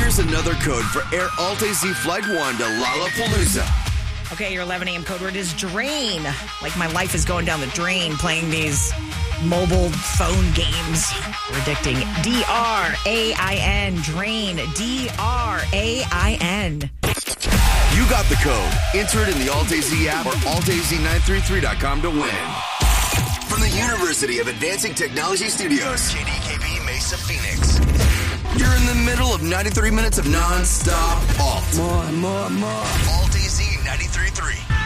Here's another code for Air Alt-AZ Flight 1 to Lollapalooza. Okay, your 11 a.m. code word is drain. Like my life is going down the drain playing these mobile phone games. We're addicting. D-R-A-I-N. Drain. D-R-A-I-N. You got the code. Enter it in the Alt-AZ app or altaz933.com to win. From the University of Advancing Technology Studios, KDKB Mesa, Phoenix. You're in the middle of 93 minutes of non-stop alt. More. Alt-AZ 93.3.